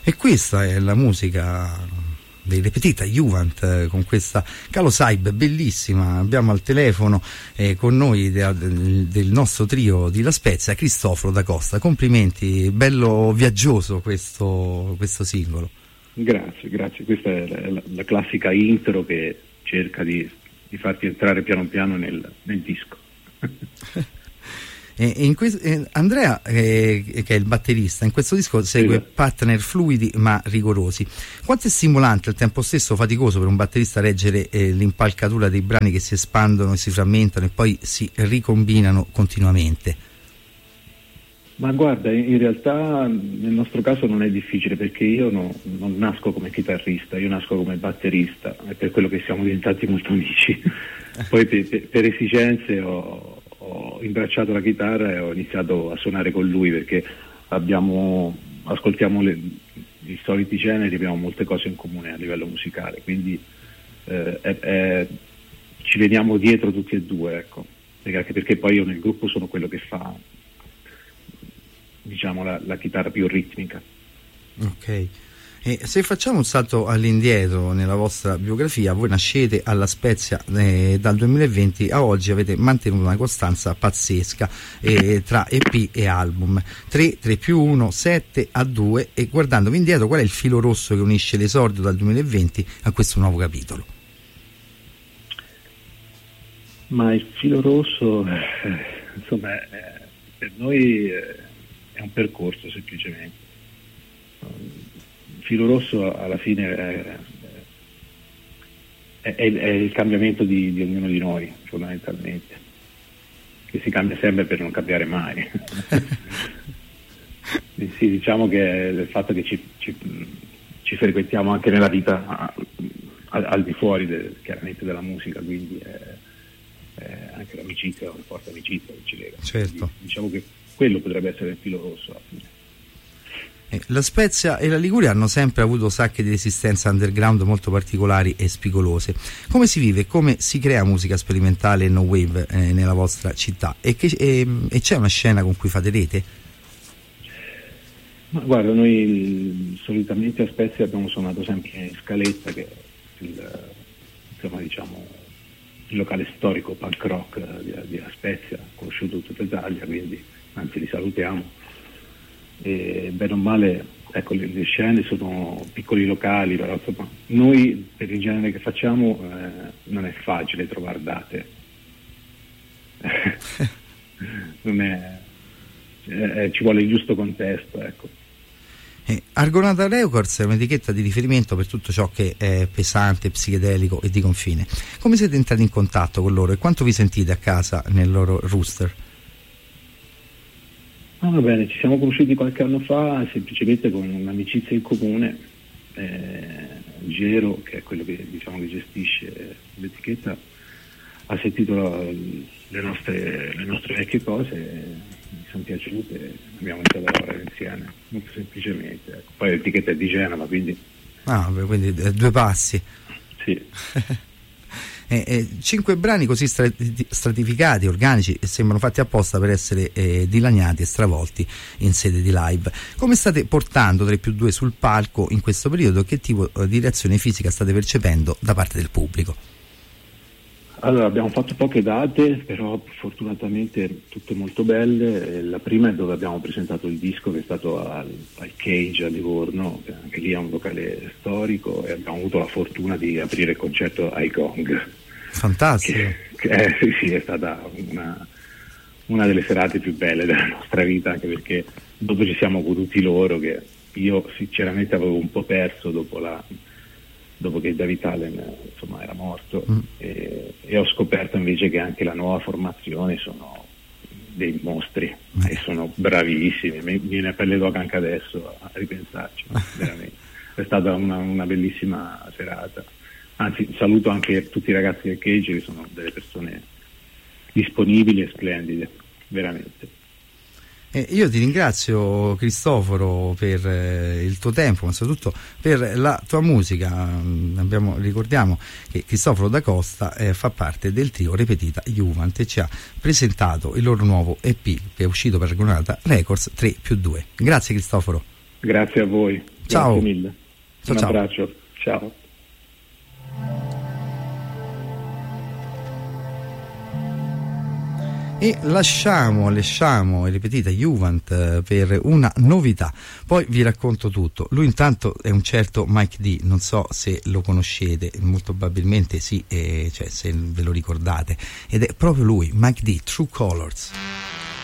E questa è la musica dei Repetita Juvent, con questa Calo Saib bellissima. Abbiamo al telefono con noi del nostro trio di La Spezia Cristoforo Da Costa. Complimenti, bello viaggioso questo singolo. Grazie, questa è la classica intro che cerca di farti entrare piano piano nel disco. Andrea, che è il batterista, in questo disco segue partner fluidi ma rigorosi. Quanto è stimolante e al tempo stesso faticoso per un batterista reggere l'impalcatura dei brani che si espandono e si frammentano e poi si ricombinano continuamente? Ma guarda, in realtà nel nostro caso non è difficile, perché io non nasco come chitarrista, io nasco come batterista, è per quello che siamo diventati molto amici. Poi per esigenze ho imbracciato la chitarra e ho iniziato a suonare con lui, perché ascoltiamo i soliti generi, abbiamo molte cose in comune a livello musicale, quindi ci veniamo dietro tutti e due, ecco, anche perché poi io nel gruppo sono quello che fa, diciamo, la chitarra più ritmica. Ok. E se facciamo un salto all'indietro nella vostra biografia, voi nascete alla Spezia dal 2020 a oggi avete mantenuto una costanza pazzesca tra EP e album, 3+1, 7 a 2, e guardandovi indietro qual è il filo rosso che unisce l'esordio dal 2020 a questo nuovo capitolo? Ma il filo rosso, insomma, per noi è un percorso semplicemente. Il filo rosso alla fine è il cambiamento di ognuno di noi, fondamentalmente, che si cambia sempre per non cambiare mai. Sì, diciamo che il fatto che ci frequentiamo anche nella vita al di fuori chiaramente della musica, quindi anche l'amicizia, un forte amicizia che ci lega. Certo. Quindi, diciamo che quello potrebbe essere il filo rosso alla fine. La Spezia e la Liguria hanno sempre avuto sacche di resistenza underground molto particolari e spigolose. Come si vive, come si crea musica sperimentale e no wave nella vostra città? E c'è una scena con cui fate rete? Ma guarda, noi solitamente a Spezia abbiamo suonato sempre in Scaletta, che è il locale storico punk rock di La Spezia, conosciuto in tutta Italia, quindi anzi li salutiamo. E bene o male, ecco, le scene sono piccoli locali, però insomma, noi per il genere che facciamo non è facile trovare date. Ci vuole il giusto contesto, ecco. Argonauta Records è un'etichetta di riferimento per tutto ciò che è pesante, psichedelico e di confine. Come siete entrati in contatto con loro e quanto vi sentite a casa nel loro rooster? Va bene, ci siamo conosciuti qualche anno fa semplicemente con un'amicizia in comune. Gero, che è quello che gestisce l'etichetta, ha sentito le nostre vecchie cose, mi sono piaciute e abbiamo iniziato a lavorare insieme, molto semplicemente. Ecco. Poi l'etichetta è di Genova, quindi... quindi due passi. Sì. 5 brani così stratificati, organici, e sembrano fatti apposta per essere dilaniati e stravolti in sede di live. Come state portando 3+2 sul palco in questo periodo? Che tipo di reazione fisica state percependo da parte del pubblico? Allora, abbiamo fatto poche date, però fortunatamente tutte molto belle. La prima è dove abbiamo presentato il disco, che è stato al Cage a Livorno, che anche lì è un locale storico, e abbiamo avuto la fortuna di aprire il concerto ai Gong. Fantastico. Sì, è stata una delle serate più belle della nostra vita, anche perché dopo ci siamo goduti loro, che io sinceramente avevo un po' perso dopo che David Allen insomma era morto, e ho scoperto invece che anche la nuova formazione sono dei mostri e sono bravissimi, mi viene a pelle d'oca anche adesso a ripensarci, veramente. È stata una bellissima serata, anzi saluto anche tutti i ragazzi del Cage, che sono delle persone disponibili e splendide, veramente. Io ti ringrazio, Cristoforo, per il tuo tempo, ma soprattutto per la tua musica. Ricordiamo che Cristoforo Da Costa fa parte del trio Repetita Juvent e ci ha presentato il loro nuovo EP che è uscito per Argonauta Records, 3+2. Grazie Cristoforo. Grazie a voi. Ciao. Grazie mille. Ciao, Un ciao. abbraccio. Ciao. E lasciamo il ripetita Juvent per una novità, poi vi racconto tutto. Lui intanto è un certo Mike D, non so se lo conoscete, molto probabilmente sì, cioè se ve lo ricordate, ed è proprio lui, Mike D, True Colors.